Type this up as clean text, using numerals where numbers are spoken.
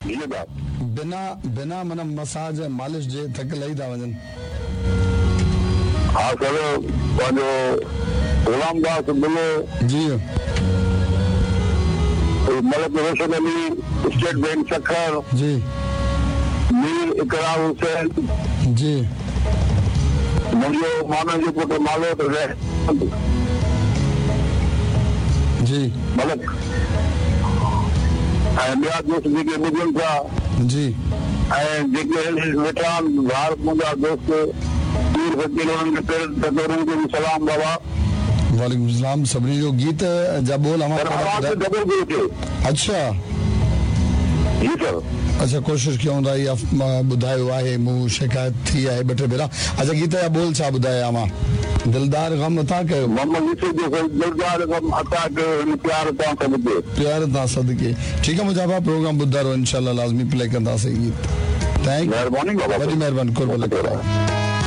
बिना मन मसाज मालिश जे थक लही था वञनि। हाँ सर, पंहिंजो गुलाम दास बिलो जी, मलिक रोशन अली, स्टेट बैंक सखर जी, मीर इकरार हुसैन जी, मुंहिंजो मामा जो पुट मालोत जी, मलिक ऐं ॿिया दोस्त जेके ॿुधनि था जी, ऐं जेके वेठा भारत मुंहिंजा दोस्त पीर फकीर उन्हनि खे पहिरियों जो बि सलाम बाबा। वालेकुम सलाम। सभिनी जो गीत जा बोल अच्छा जी सर, अच्छा कोशिश कयूं था इहा ॿुधायो आहे, मूं शिकायत थी आहे ॿ टे भेरा। अच्छा गीत जा बोल छा ॿुधाया मां? दिलदार गम अता कयो, मोहम्मद यूसुफ जो दिलदार गम अता कयो, प्यार तां सदके, प्यार तां सदके। ठीकु आहे मुंहिंजा प्रोग्राम ॿुधंदा रहो, इंशाल्लाह लाज़मी प्ले कंदासीं गीत। थैंक यू, महिरबानी बाबा, वॾी महिरबानी, कुर्बानी।